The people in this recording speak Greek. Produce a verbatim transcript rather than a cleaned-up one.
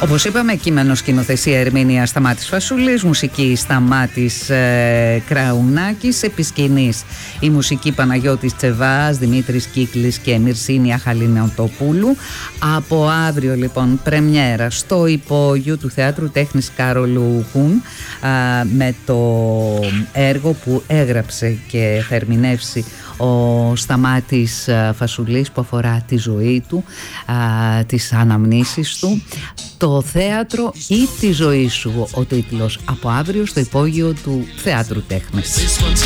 Όπως είπαμε, κείμενο, σκηνοθεσία, ερμηνεία Σταμάτης Φασούλης, μουσική Σταμάτης ε, Κραουνάκης, επισκηνής η μουσική Παναγιώτης Τσεβάς, Δημήτρης Κύκλης και Μυρσίνια Χαλινεοτοπούλου. Από αύριο λοιπόν πρεμιέρα στο υπόγειο του Θεάτρου Τέχνης Κάρολου Κουν με το έργο που έγραψε και θα ερμηνεύσει ο Σταμάτης Φασουλής, που αφορά τη ζωή του, α, τις αναμνήσεις του, το θέατρο ή τη ζωή σου, ο τίτλος, από αύριο στο υπόγειο του Θεάτρου Τέχνης.